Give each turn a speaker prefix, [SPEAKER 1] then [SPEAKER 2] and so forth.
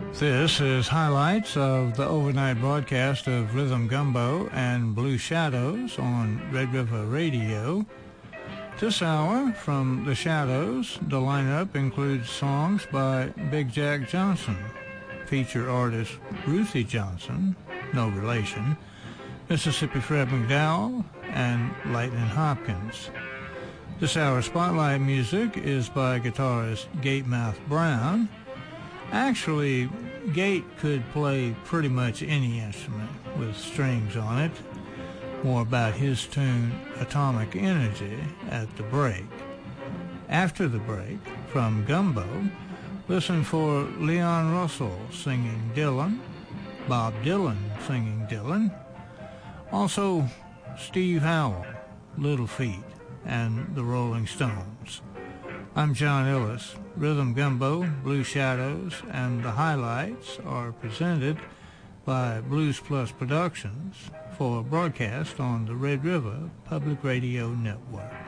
[SPEAKER 1] This is highlights of the overnight broadcast of Rhythm Gumbo and Blue Shadows on Red River Radio. This hour from the Shadows, the lineup includes songs by Big Jack Johnson, feature artist Ruthie Johnson, no relation, Mississippi Fred McDowell, and Lightning Hopkins. This hour's spotlight music is by guitarist Gatemouth Brown. Actually, Gate could play pretty much any instrument with strings on it. More about his tune, Atomic Energy, at the break. After the break, from Gumbo, listen for Leon Russell singing Dylan, Bob Dylan singing Dylan, also Steve Howell, Little Feat, and the Rolling Stones. I'm John Ellis. Rhythm Gumbo, Blue Shadows, and the highlights are presented by Blues Plus Productions for broadcast on the Red River Public Radio Network.